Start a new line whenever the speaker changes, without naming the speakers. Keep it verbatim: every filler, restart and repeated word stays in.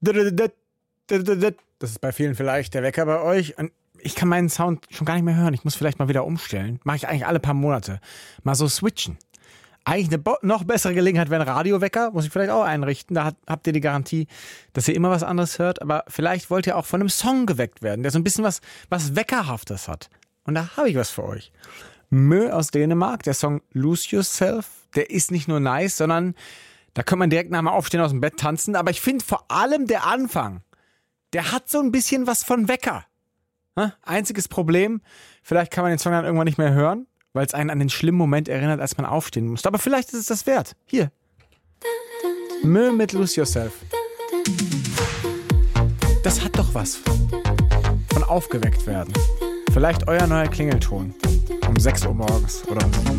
Das ist bei vielen vielleicht der Wecker bei euch. Und ich kann meinen Sound schon gar nicht mehr hören. Ich muss vielleicht mal wieder umstellen. Mache ich eigentlich alle paar Monate. Mal so switchen. Eigentlich eine bo- noch bessere Gelegenheit wäre ein Radiowecker. Muss ich vielleicht auch einrichten. Da hat, habt ihr die Garantie, dass ihr immer was anderes hört. Aber vielleicht wollt ihr auch von einem Song geweckt werden, der so ein bisschen was, was Weckerhaftes hat. Und da habe ich was für euch. Mö aus Dänemark, der Song Lose Yourself. Der ist nicht nur nice, sondern da kann man direkt nach dem Aufstehen aus dem Bett tanzen. Aber ich finde vor allem der Anfang, der hat so ein bisschen was von Wecker. Einziges Problem, vielleicht kann man den Song dann irgendwann nicht mehr hören, weil es einen an den schlimmen Moment erinnert, als man aufstehen musste. Aber vielleicht ist es das wert. Hier. Mö mit Lose Yourself. Das hat doch was von aufgeweckt werden. Vielleicht euer neuer Klingelton. Um sechs Uhr morgens oder um